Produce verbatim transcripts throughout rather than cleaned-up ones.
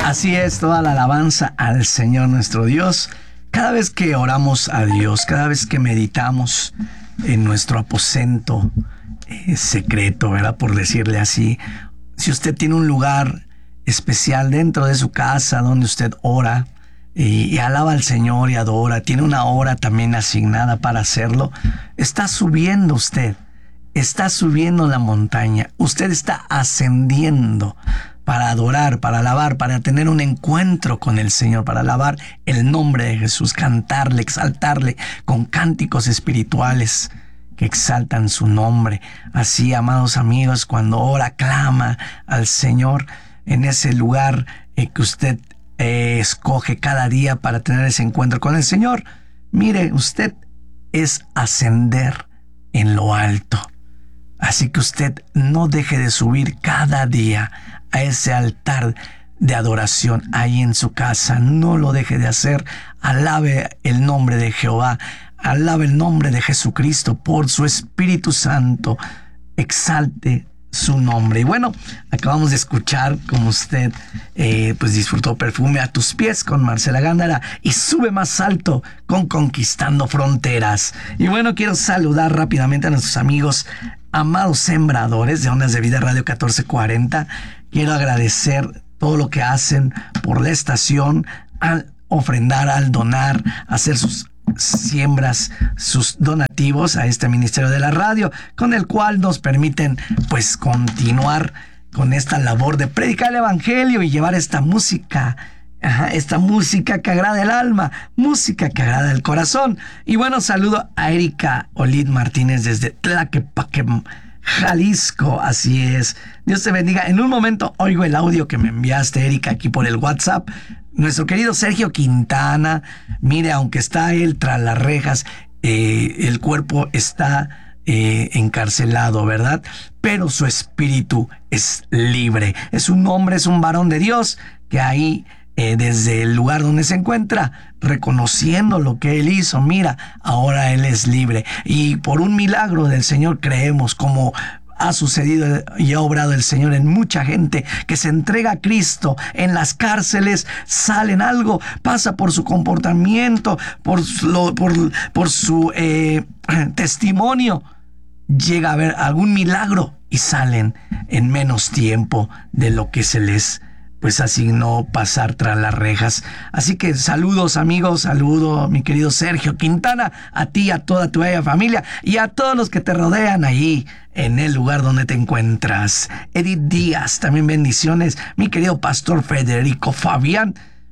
Así es, toda la alabanza al Señor nuestro Dios. Cada vez que oramos a Dios, cada vez que meditamos en nuestro aposento eh, secreto, ¿verdad? Por decirle así. Si usted tiene un lugar especial dentro de su casa donde usted ora y, y alaba al Señor y adora, tiene una hora también asignada para hacerlo, está subiendo usted, está subiendo la montaña, usted está ascendiendo para adorar, para alabar, para tener un encuentro con el Señor, para alabar el nombre de Jesús, cantarle, exaltarle con cánticos espirituales que exaltan su nombre. Así, amados amigos, cuando ora, clama al Señor en ese lugar eh, que usted eh, escoge cada día para tener ese encuentro con el Señor. Mire, usted es ascender en lo alto. Así que usted no deje de subir cada día a ese altar de adoración ahí en su casa. No lo deje de hacer. Alabe el nombre de Jehová. Alabe el nombre de Jesucristo por su Espíritu Santo. Exalte su nombre. Y bueno, acabamos de escuchar como usted eh, pues disfrutó Perfume a tus pies con Marcela Gándara y Sube más alto con Conquistando Fronteras. Y bueno, quiero saludar rápidamente a nuestros amigos amados sembradores de Ondas de Vida Radio catorce cuarenta. Quiero agradecer todo lo que hacen por la estación, al ofrendar, al donar, hacer sus siembras, sus donativos a este ministerio de la radio, con el cual nos permiten pues continuar con esta labor de predicar el evangelio y llevar esta música, ajá, esta música que agrada el alma, música que agrada el corazón. Y bueno, saludo a Erika Olid Martínez desde Tlaquepaque, Jalisco. Así es, Dios te bendiga. En un momento oigo el audio que me enviaste, Erika, aquí por el WhatsApp. Nuestro querido Sergio Quintana, mire, aunque está él tras las rejas, eh, el cuerpo está eh, encarcelado, ¿verdad? Pero su espíritu es libre. Es un hombre, es un varón de Dios que ahí, eh, desde el lugar donde se encuentra, reconociendo lo que él hizo, mira, ahora él es libre. Y por un milagro del Señor creemos, como ha sucedido y ha obrado el Señor en mucha gente que se entrega a Cristo en las cárceles, salen algo, pasa por su comportamiento, por, lo, por, por su eh, testimonio, llega a haber algún milagro y salen en menos tiempo de lo que se les pues asignó pasar tras las rejas. Así que saludos, amigos, saludo mi querido Sergio Quintana, a ti, a toda tu bella familia y a todos los que te rodean allí en el lugar donde te encuentras. Edith Díaz, también bendiciones, mi querido pastor Federico Fabián,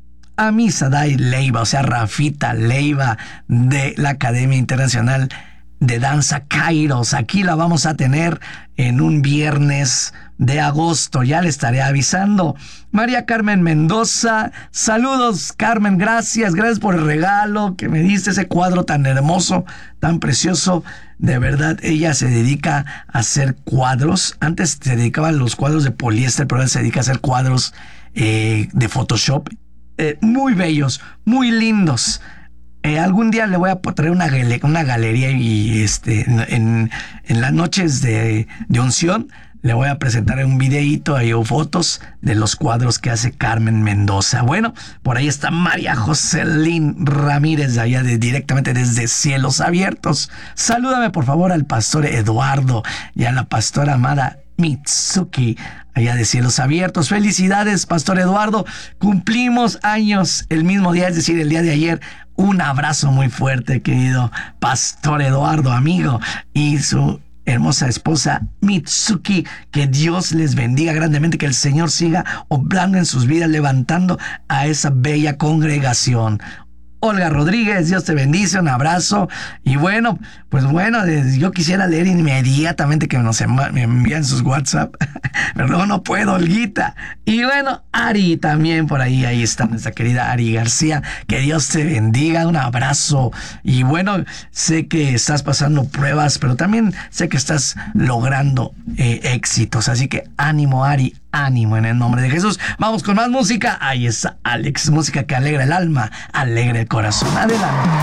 a mi Sadai Leiva, o sea, Rafita Leiva de la Academia Internacional de Danza Kairos. Aquí la vamos a tener en un viernes de agosto, ya le estaré avisando. María Carmen Mendoza, saludos Carmen, gracias, gracias por el regalo que me diste, ese cuadro tan hermoso, tan precioso. De verdad, ella se dedica a hacer cuadros. Antes se dedicaba a los cuadros de poliéster, pero ahora se dedica a hacer cuadros eh, de Photoshop, eh, muy bellos, muy lindos. Eh, algún día le voy a traer una, gale- una galería y este en, en, en las noches de, de unción le voy a presentar un videíto ahí o fotos de los cuadros que hace Carmen Mendoza. Bueno, por ahí está María Joselín Ramírez, allá de, directamente desde Cielos Abiertos. Salúdame por favor al pastor Eduardo y a la pastora amada Mitsuki, allá de Cielos Abiertos. Felicidades, pastor Eduardo. Cumplimos años el mismo día, es decir, el día de ayer. Un abrazo muy fuerte, querido pastor Eduardo, amigo, y su hermosa esposa Mitsuki. Que Dios les bendiga grandemente, que el Señor siga obrando en sus vidas, levantando a esa bella congregación. Olga Rodríguez, Dios te bendice, un abrazo. Y bueno, pues bueno, yo quisiera leer inmediatamente que nos me envían sus WhatsApp, pero luego no puedo, Olguita. Y bueno, Ari también por ahí, ahí está nuestra querida Ari García, que Dios te bendiga, un abrazo. Y bueno, sé que estás pasando pruebas, pero también sé que estás logrando eh, éxitos, así que ánimo, Ari, ánimo en el nombre de Jesús. Vamos con más música. Ahí está Alex, música que alegra el alma, alegra el corazón. Adelante.